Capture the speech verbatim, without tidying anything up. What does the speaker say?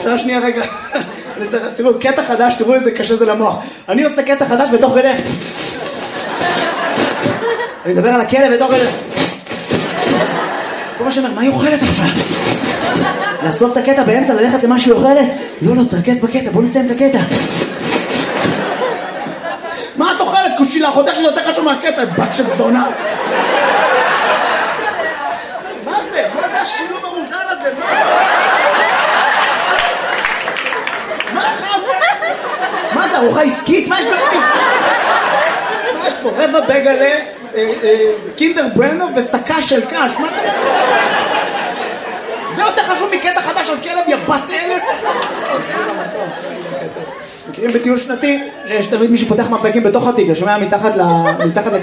אפשר שנייה רגע. תראו, קטע חדש, תראו איזה קשה זה למוח. אני עושה קטע חדש בתוך כדי. אני מדבר על הכלב בתוך כדי. כל מה שאומר, מה היא אוכלת עכשיו? לאסוף את הקטע באמצע, ללכת למה שהיא אוכלת? לא, לא, תרכז בקטע, בוא נסיים את הקטע. מה את אוכלת? קושי לאחותך שזה יותר חשוב מהקטע, בת של זונה. מה זה? מה זה השילוב המוזר הזה? מה זה? מה זה? ארוחה עסקית? מה יש בפנים? מה יש פה? רבע בגלה, קינדר ברנו וסקה של קש. מה זה? זה יותר חשוב מקטע חדש על כלב, יא בת אלף. מכירים בטיול שנתי שיש תמיד מישהו פותח מפקים בתוך התיק, שומע מתחת